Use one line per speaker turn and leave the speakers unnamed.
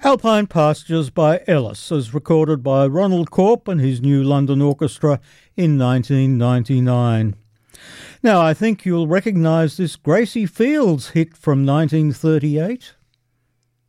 Alpine Pastures by Ellis, as recorded by Ronald Corp and his New London Orchestra in 1999. Now, I think you'll recognise this Gracie Fields hit from 1938.